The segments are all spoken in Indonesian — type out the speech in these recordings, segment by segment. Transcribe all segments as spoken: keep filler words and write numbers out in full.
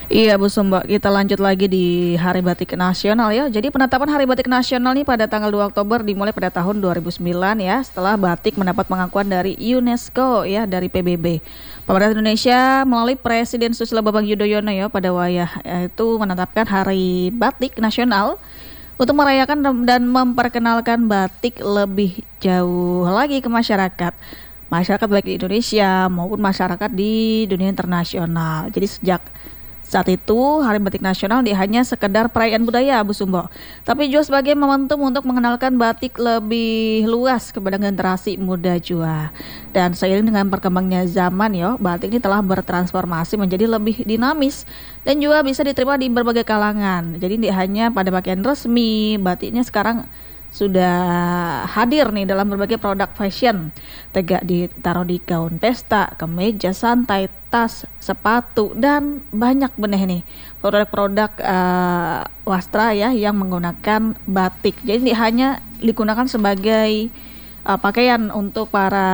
Iya Bu Sumba, kita lanjut lagi di Hari Batik Nasional ya. Jadi penetapan Hari Batik Nasional nih pada tanggal dua Oktober dimulai pada tahun dua ribu sembilan ya, setelah batik mendapat pengakuan dari UNESCO ya, dari P B B. Pemerintah Indonesia melalui Presiden Susilo Bambang Yudhoyono ya pada wayah itu menetapkan Hari Batik Nasional untuk merayakan dan memperkenalkan batik lebih jauh lagi ke masyarakat. Masyarakat baik di Indonesia maupun masyarakat di dunia internasional. Jadi sejak saat itu, Hari Batik Nasional tidak hanya sekedar perayaan budaya, Bu Sumbo, tapi juga sebagai momentum untuk mengenalkan batik lebih luas kepada generasi muda juga. Dan seiring dengan perkembangannya zaman, yo, batik ini telah bertransformasi menjadi lebih dinamis dan juga bisa diterima di berbagai kalangan. Jadi tidak hanya pada pakaian resmi, batiknya sekarang sudah hadir nih dalam berbagai produk fashion. Tegak ditaruh di gaun pesta, kemeja santai, tas, sepatu, dan banyak benih nih produk-produk uh, wastra ya yang menggunakan batik. Jadi ini hanya digunakan sebagai uh, pakaian untuk para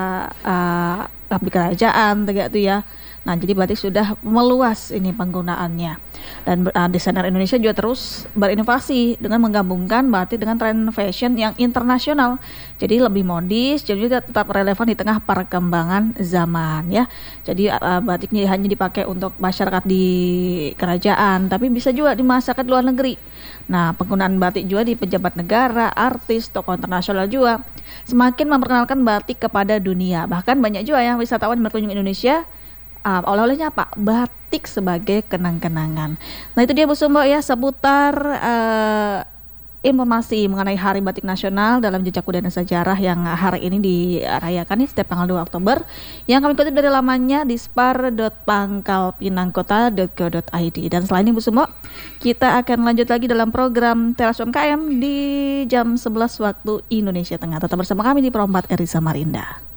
uh, abdi kerajaan tegak itu ya. Nah, jadi batik sudah meluas ini penggunaannya. Dan uh, desainer Indonesia juga terus berinovasi dengan menggabungkan batik dengan tren fashion yang internasional. Jadi lebih modis, jadi juga tetap relevan di tengah perkembangan zaman ya. Jadi uh, batik ini hanya dipakai untuk masyarakat di kerajaan, tapi bisa juga di masyarakat luar negeri. Nah, penggunaan batik juga di pejabat negara, artis, tokoh internasional juga semakin memperkenalkan batik kepada dunia. Bahkan banyak juga yang wisatawan berkunjung Indonesia Uh, oleh-olehnya apa? Batik sebagai kenang-kenangan. Nah itu dia Bu Sumbo ya seputar uh, informasi mengenai Hari Batik Nasional dalam jejak budaya dan sejarah yang hari ini dirayakan nih setiap tanggal dua Oktober, yang kami kutip dari lamannya dispar dot pangkalpinangkota dot go dot i d. Dan selain ini Bu Sumbo, kita akan lanjut lagi dalam program Teras U M K M di jam sebelas waktu Indonesia Tengah. Tetap bersama kami di Perompat Eri Samarinda.